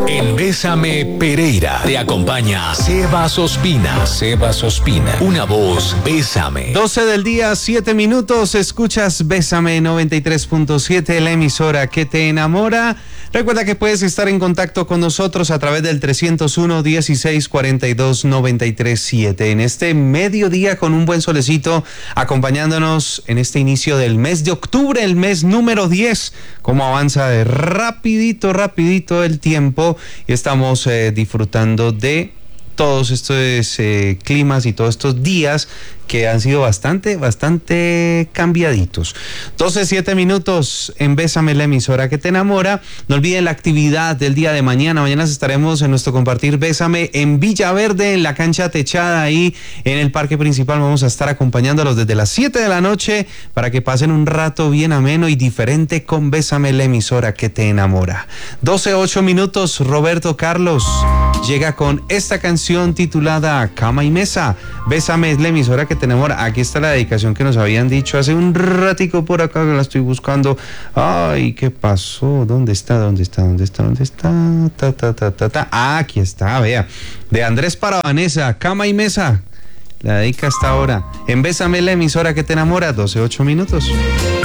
En Bésame Pereira te acompaña Sebas Ospina. Sebas Ospina, una voz Bésame. 12 del día, 7 minutos. Escuchas Bésame 93.7, la emisora que te enamora. Recuerda que puedes estar en contacto con nosotros a través del 301-1642-937. En este mediodía con un buen solecito, acompañándonos en este inicio del mes de octubre, el mes número 10. Cómo avanza de rapidito el tiempo y estamos disfrutando de todos estos climas y todos estos días que han sido bastante cambiaditos. 12:07 minutos en Bésame, la emisora que te enamora. No olviden la actividad del día de mañana. Mañana estaremos en nuestro compartir Bésame en Villaverde, en la cancha techada ahí en el parque principal. Vamos a estar acompañándolos desde las 7 de la noche para que pasen un rato bien ameno y diferente con Bésame, la emisora que te enamora. 12:08 minutos. Roberto Carlos llega con esta canción titulada Cama y Mesa. Bésame es la emisora que te enamora. Aquí está la dedicación que nos habían dicho hace un ratico por acá, que la estoy buscando. Ay, ¿qué pasó? ¿Dónde está? Aquí está, vea. De Andrés para Vanessa, Cama y Mesa. La dedica hasta ahora. En Bésame, la emisora que te enamora, 12:08 minutos.